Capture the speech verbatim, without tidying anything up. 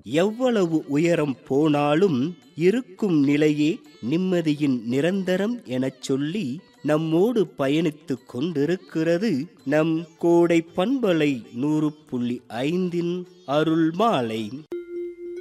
எவ்வளவு உயரம் போனாலும் இருக்கும் நிலையே நிம்மதியின் நிரந்தரம் எனச் சொல்லி நம்மோடு பயணித்துக் கொண்டிருக்கிறது நம் கோடை பண்பலை நூறு புள்ளி ஐந்தின் அருள் மாலை.